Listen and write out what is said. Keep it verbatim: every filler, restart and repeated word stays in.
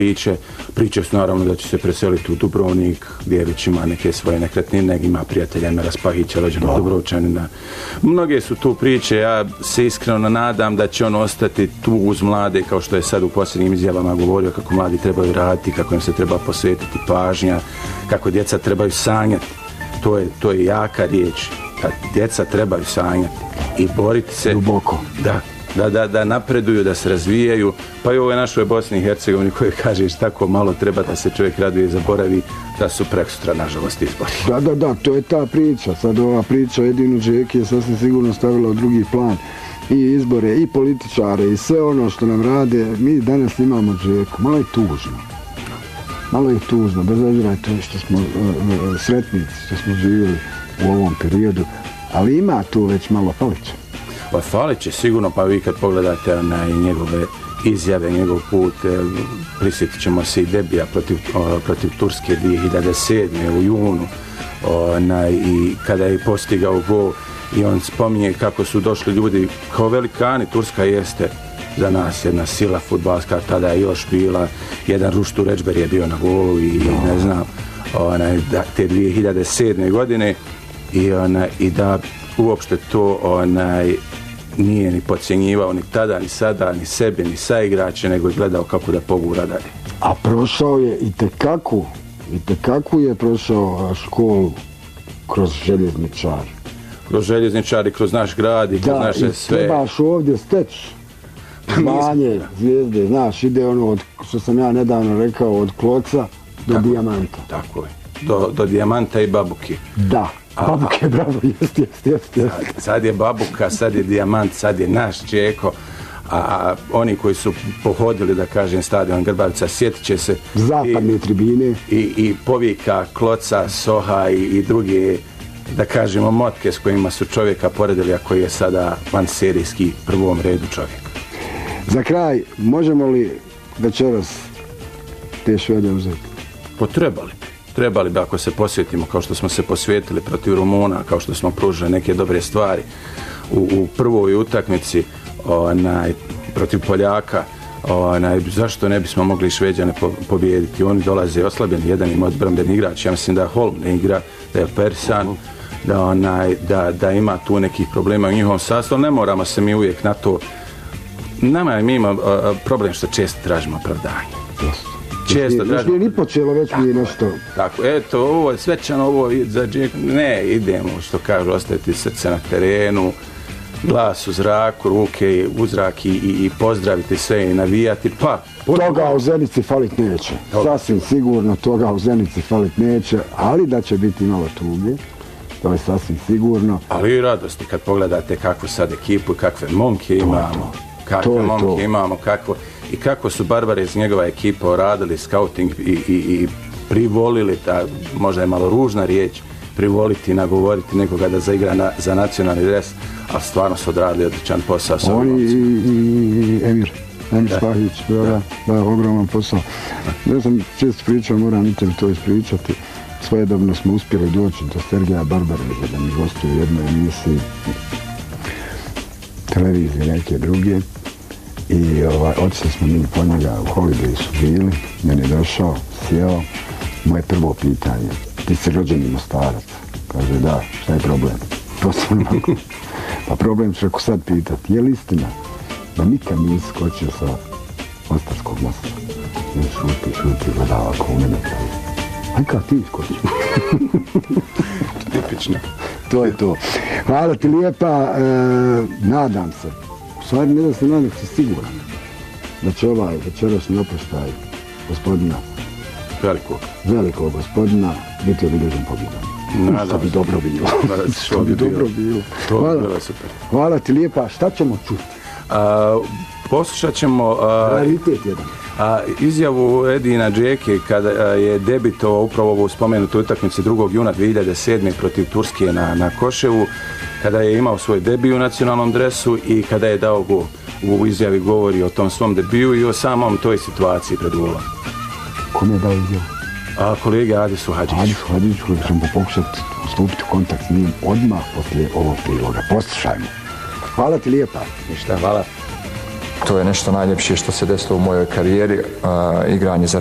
priče. Priče su naravno da će se preseliti u Dubrovnik, gdje već ima neke svoje nekretnine, ima prijatelja Emira Spahića, rođenog Dubrovčanina. Mnoge su tu priče, ja se iskreno nadam da će on ostati tu uz mlade, kao što je sad u posljednjim izjavama govorio, kako mladi trebaju raditi, kako im se treba posvetiti pažnja, kako djeca trebaju sanjati. To je, to je jaka riječ. Da djeca trebaju sanjati i boriti se. Duboko. Da. Da, da, da napreduju, da se razvijaju, pa i u ovoj našoj Bosni i Hercegovini koje kažeš tako malo treba da se čovjek raduje i zaboravi da su prekosutra nažalost izbori. Da, da, da, to je ta priča. Sad ova priča jedinu Džeki je sasvim sigurno stavila u drugi plan i izbore, i političare, i sve ono što nam rade. Mi danas imamo Džeku. Malo je tužno. Malo je tužno, bez obzira to što smo uh, sretnici, što smo živjeli u ovom periodu, ali ima tu već malo palića. Pa falit će sigurno, pa vi kad pogledate na njegove izjave, njegov put, prisjetit ćemo se i debija protiv, o, protiv Turske dvije hiljade sedme u junu, o, na, i kada je postigao gol i on spominje kako su došli ljudi kao velikani. Turska jeste za nas jedna sila fudbalska, tada je još bila, jedan Ruštu Rečber je bio na golu i ne znam, onaj, da, te dvije hiljade sedme godine i, onaj, i da uopšte to onaj, nije ni podcjenjivao ni tada, ni sada, ni sebe, ni saigrače, nego je gledao kako da pogura dalje. A prošao je i tekako, i tekako je prošao školu kroz željezničar. Kroz željezničar i kroz naš grad i kroz da, naše i sve. Da, i trebaš ovdje steći zvanje, zvijezde, znaš, ide ono od, što sam ja nedavno rekao, od kloca do tako, dijamanta. Tako je, do, do dijamanta i babuke. Da. Babuke, bravo, jest, jest, jest, jest. Sad, sad je babuka, sad je dijamant, sad je naš Džeko, a, a oni koji su pohodili, da kažem, stadion Grbavica, sjetit će se zapadne i, tribine i, i povika, kloca, soha i, i druge, da kažemo, motke s kojima su čovjeka poredili, a koji je sada vanserijski prvom redu čovjek. Za kraj, možemo li večeras te Švede uzeti? Potrebali. Trebali bi, ako se posvetimo kao što smo se posvetili protiv Rumuna, kao što smo pružili neke dobre stvari u, u prvoj utakmici onaj, protiv Poljaka, onaj, zašto ne bismo mogli Šveđane po, pobijediti? Oni dolaze oslabljeni, jedan im odbrambeni igrač, ja mislim da Holm ne igra, da je Persan, da, onaj, da, da ima tu nekih problema u njihovom sastavu. Ne moramo se mi uvijek na to, nama je mi ima problem što često tražimo opravdanje. Često još nije ni počelo, već mi je nešto. Tako, eto, ovo je svečano, ovo je za Džeku. Ne, idemo, što kažu, ostaviti srce na terenu, glas u zraku, ruke u zrak i, i, i pozdraviti sve i navijati, pa... Toga u Zenici falit neće. Sasvim sigurno toga u Zenici falit neće, ali da će biti malo tuge. To je sasvim sigurno. Ali i radosti kad pogledate kakvu sad ekipu, kakve momke imamo. Kakve momke imamo, kakvo... I kako su Barbare iz njegova ekipa radili scouting i, i, i privolili, ta, možda je malo ružna riječ, privoliti, nagovoriti nekoga da zaigra na, za nacionalni dres, a stvarno su odradili odličan posao. Oni i, i Emir, Emir Spahić, da, da, da, ogroman posao. Ja sam često pričao, moram i tebi to ispričati. Svojedobno smo uspjeli doći do Sergeja Barbara, da mi gostuje u jednoj emisiji, televizije neke druge. I ovaj, otišli smo mi po njega, u Holiday su bili, meni je došao, sjeo, moje prvo pitanje, ti si rođeni Mostarac? Kaže, da, šta je problem? To sam onako, pa problem ću ako sad pitati, je li istina da nikad nisi skočio sa Mostarskog mosta? I šuti, šuti, gledava ako u mene pravi. Aj kad ti skočio? Tipično. To je to. Hvala ti lijepa, e, nadam se. U stvari ne da se nadam se siguran da će ovaj večerašnji oproštaj gospodina velikog, velikog gospodina biti obilježen pobjedom. Što bi dobro bilo. Što bi dobro bilo. Hvala. Hvala ti lijepa. Šta ćemo čuti? A, poslušat ćemo a, a, izjavu Edina Džeke kada je debitovao upravo ovu spomenutu utakmicu drugog juna dvije hiljade sedme protiv Turske na, na Koševu, kada je imao svoj debiju u nacionalnom dresu i kada je dao gol. U izjavi govori o tom svom debiju i o samom toj situaciji pred golom. Kom je dao izjavu? A kolege Adisu Hadžiću. Adisu Hadžiću, koji ćemo pokušati stupiti u kontakt s njim odmah poslije ovog priloga. Poslušajmo. Hvala ti lijepa. Ništa, hvala. To je nešto najljepše što se desilo u mojoj karijeri, igranje za